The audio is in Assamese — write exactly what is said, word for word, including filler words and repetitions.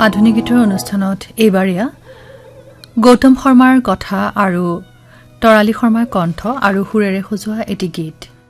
আধুনিক গীতৰ অনুষ্ঠানত এইবাৰিয়া গৌতম শৰ্মাৰ কথা আৰু তৰালী শৰ্মাৰ কণ্ঠ আৰু সুৰেৰে সজোৱা এটি গীত।